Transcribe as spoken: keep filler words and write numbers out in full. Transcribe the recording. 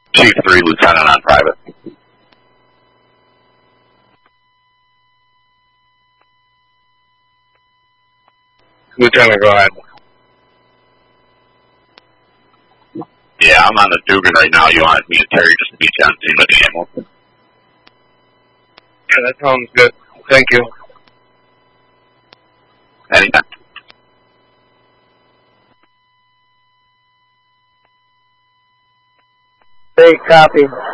Chief three, Lieutenant on private. Lieutenant, go ahead. Yeah, I'm on the Dugan right now. You want me and Terry just to meet you on scene with the ammo? Yeah, that sounds good. Thank you. Anytime. Hey, copy.